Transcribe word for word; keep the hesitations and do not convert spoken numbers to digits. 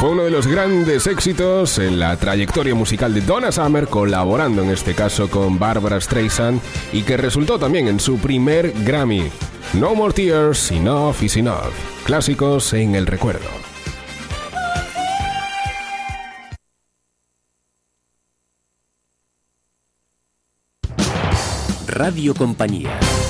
Fue uno de los grandes éxitos en la trayectoria musical de Donna Summer, colaborando en este caso con Barbra Streisand, y que resultó también en su primer Grammy. No More Tears, Enough is Enough. Clásicos en el recuerdo. Radio Compañía.